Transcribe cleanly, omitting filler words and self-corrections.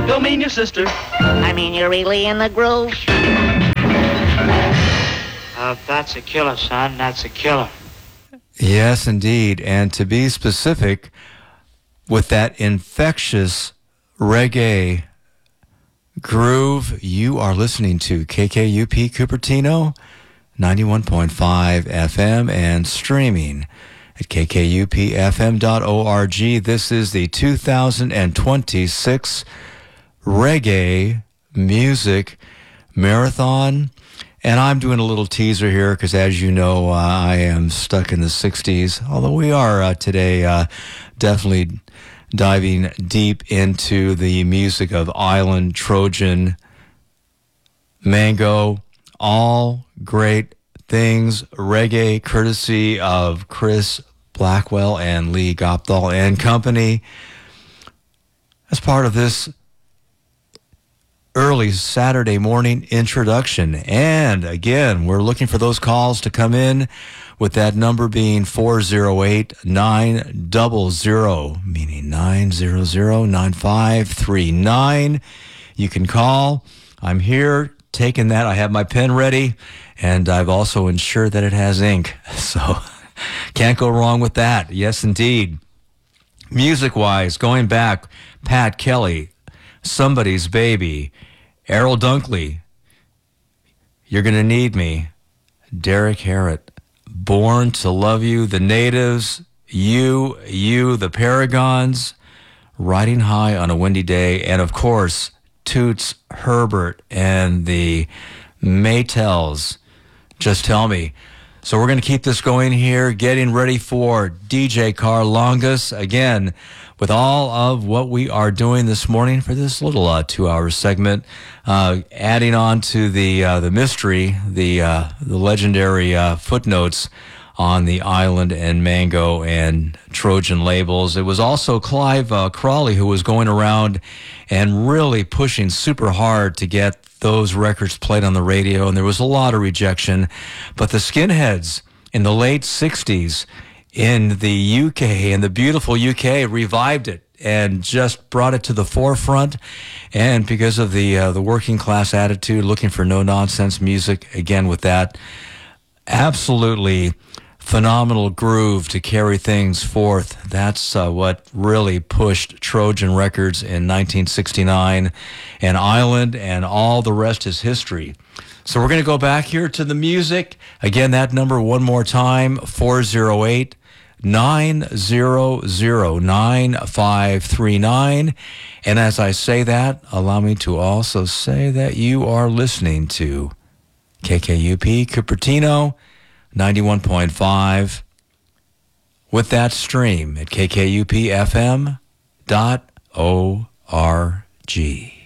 Don't mean your sister. I mean, you're really in the groove. That's a killer, son. That's a killer. Yes, indeed. And to be specific, with that infectious reggae groove, you are listening to KKUP Cupertino, 91.5 FM, and streaming at kkupfm.org. This is the 2026 Reggae Music Marathon. And I'm doing a little teaser here because, as you know, I am stuck in the 60s, although we are today definitely diving deep into the music of Island, Trojan, Mango, all great things, reggae, courtesy of Chris Blackwell and Lee Gopthal and company. As part of this early Saturday morning introduction. And again, we're looking for those calls to come in, with that number being 408-900, meaning 900-9539. You can call. I'm here taking that. I have my pen ready, and I've also ensured that it has ink. So can't go wrong with that. Yes, indeed. Music-wise, going back, Pat Kelly, Somebody's Baby, Errol Dunkley, You're Gonna Need Me, Derek Harrott, Born to Love You, The Natives, You, The Paragons, Riding High on a Windy Day, and of course, Toots Herbert and the Maytels, Just Tell Me. So we're going to keep this going here, getting ready for DJ Carl Longus, again, with all of what we are doing this morning for this little 2-hour segment, adding on to the mystery, the legendary footnotes on the Island and Mango and Trojan labels. It was also Clive Crawley who was going around and really pushing super hard to get those records played on the radio, and there was a lot of rejection. But the Skinheads in the late 60s in the UK, in the beautiful UK, revived it and just brought it to the forefront. And because of the working class attitude, looking for no-nonsense music, again with that absolutely phenomenal groove to carry things forth. That's what really pushed Trojan Records in 1969, and Island, and all the rest is history. So we're going to go back here to the music. Again, that number one more time, 408-900-9539. And as I say that, allow me to also say that you are listening to KKUP Cupertino, 91.5, with that stream at kkupfm.org.